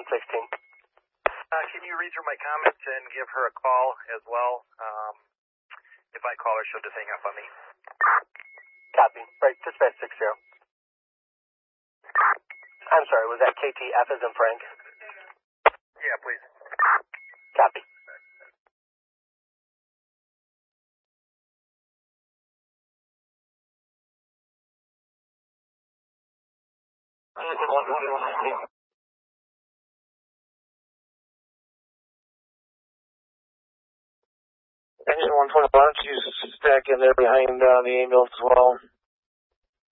716. Can you read through my comments and give her a call as well? If I call her, she'll just hang up on me. Copy. Right, dispatch 60. I'm sorry, was that KTF as in Frank? Yeah, please. Copy. Engine 120, why don't you stack in there behind the ambulance as well?